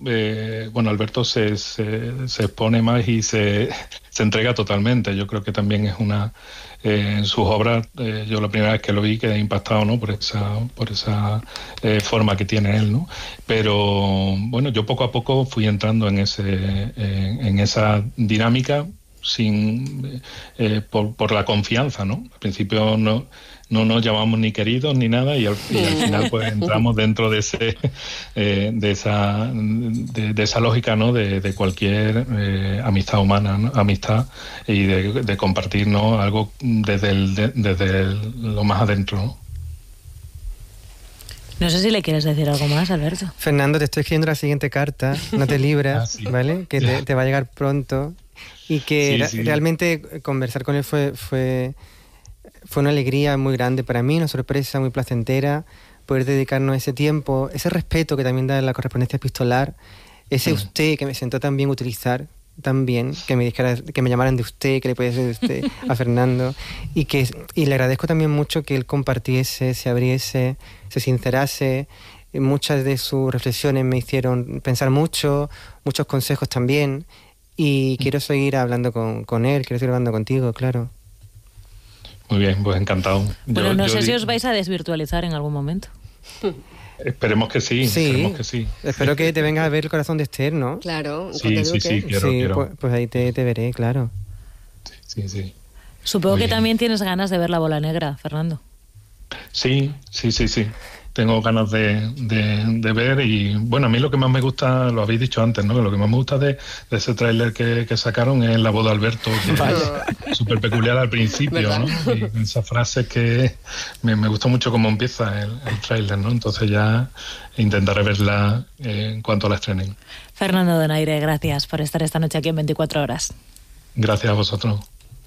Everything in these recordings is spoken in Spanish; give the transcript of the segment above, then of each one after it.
bueno, Alberto se expone más y se entrega totalmente. Yo creo que también es en sus obras, yo la primera vez que lo vi quedé impactado, ¿no? Por esa forma que tiene él, ¿no? Pero bueno, yo poco a poco fui entrando en esa dinámica por la confianza, ¿no? Al principio no nos llamamos ni queridos ni nada y al final pues entramos dentro de esa lógica, ¿no? De cualquier amistad humana, ¿no? Amistad y de compartir, ¿no? Algo desde lo más adentro, ¿no? No sé si le quieres decir algo más, Alberto. Fernando, te estoy escribiendo la siguiente carta, no te libras, sí. ¿Vale? Que te va a llegar pronto y que realmente conversar con él fue una alegría muy grande para mí, una sorpresa muy placentera, poder dedicarnos ese tiempo, ese respeto que también da la correspondencia epistolar, ese usted que me sentó tan bien utilizar, tan bien, que me llamaran de usted, que le pudiese decir usted a Fernando, y le agradezco también mucho que él compartiese, se abriese, se sincerase. Muchas de sus reflexiones me hicieron pensar mucho, muchos consejos también, y quiero seguir hablando con él, quiero seguir hablando contigo, claro. Muy bien, pues encantado. Bueno, no sé si os vais a desvirtualizar en algún momento. Esperemos que sí, esperemos que sí. Espero que te vengas a ver el corazón de Esther, ¿no? Claro. Sí, quiero. Pues ahí te veré, claro. Sí. Supongo que también tienes ganas de ver La Bola Negra, Fernando. Sí. Tengo ganas de ver y, bueno, a mí lo que más me gusta, lo habéis dicho antes, ¿no? Lo que más me gusta de ese tráiler que sacaron es la voz de Alberto, que es súper peculiar al principio, ¿verdad? ¿No? Y esas frases que me gustó mucho cómo empieza el tráiler, ¿no? Entonces ya intentaré verla en cuanto la estrenen. Fernando Donaire, gracias por estar esta noche aquí en 24 horas. Gracias a vosotros.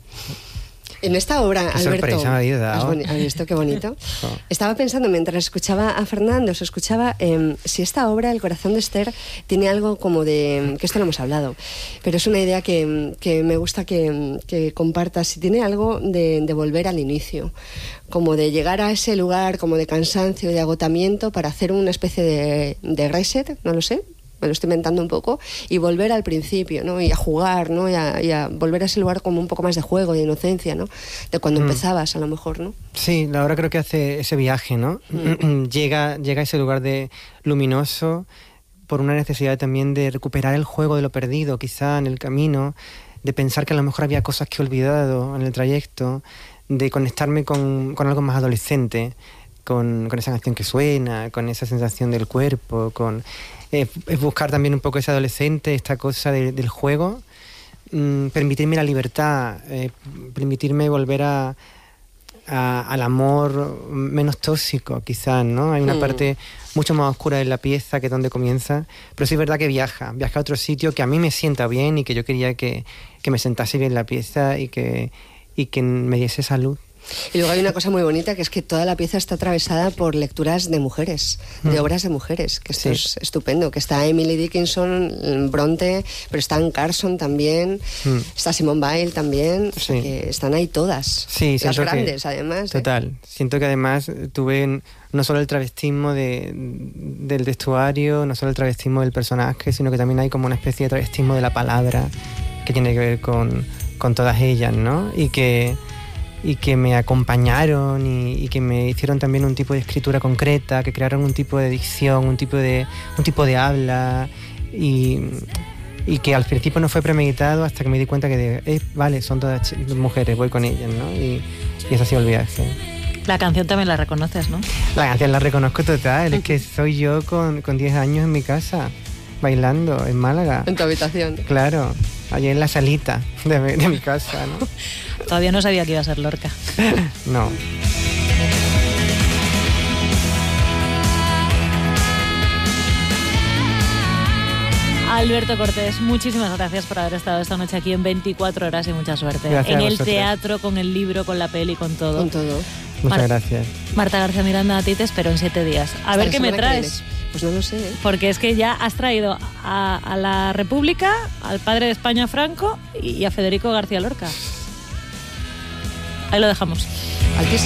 En esta obra, qué Alberto, sorpresa, ¿has visto qué bonito? Estaba pensando, mientras escuchaba a Fernando, si esta obra, El corazón de Esther, tiene algo como que esto no hemos hablado, pero es una idea que me gusta que compartas, si tiene algo de volver al inicio, como de llegar a ese lugar como de cansancio, de agotamiento, para hacer una especie de reset, no lo sé, me lo estoy inventando un poco, y volver al principio, ¿no? Y a jugar, ¿no? Y a volver a ese lugar como un poco más de juego, de inocencia, ¿no? De cuando empezabas, a lo mejor, ¿no? Sí, ahora creo que hace ese viaje, ¿no? Llega a ese lugar de luminoso por una necesidad también de recuperar el juego de lo perdido, quizá en el camino, de pensar que a lo mejor había cosas que he olvidado en el trayecto, de conectarme con algo más adolescente, con esa canción que suena, con esa sensación del cuerpo, es buscar también un poco ese adolescente, esta cosa del juego, permitirme la libertad, permitirme volver al amor menos tóxico, quizás, ¿no? Hay una parte mucho más oscura en la pieza que donde comienza, pero sí es verdad que viaja a otro sitio que a mí me sienta bien y que yo quería que me sentase bien la pieza y que me diese salud. Y luego hay una cosa muy bonita, que es que toda la pieza está atravesada por lecturas de mujeres, de obras de mujeres, que esto es estupendo, que está Emily Dickinson, Bronte, pero está Anne Carson también, está Simone Weil también, o sea que están ahí todas, las grandes además. Total, siento que además tuve no solo el travestismo del vestuario, no solo el travestismo del personaje, sino que también hay como una especie de travestismo de la palabra que tiene que ver con todas ellas, ¿no? Y que me acompañaron y que me hicieron también un tipo de escritura concreta, que crearon un tipo de dicción, un tipo de habla y que al principio no fue premeditado hasta que me di cuenta que vale, son todas mujeres, voy con ellas, ¿no? Y ese ha sido el viaje. La canción también la reconoces, ¿no? La canción la reconozco total, es que soy yo con 10 años en mi casa, bailando en Málaga. En tu habitación. Claro, allí en la salita de mi casa, ¿no? Todavía no sabía que iba a ser Lorca. No. Alberto Cortés, muchísimas gracias por haber estado esta noche aquí en 24 horas y mucha suerte. Gracias en a el vosotros. teatro, con el libro, con la peli, con todo. Con todo. Muchas gracias. Marta García Miranda, a ti te espero en 7 días. A ver qué me traes. Pues no lo sé, ¿eh? Porque es que ya has traído a la República, al padre de España Franco y a Federico García Lorca. Ahí lo dejamos. Altísimo.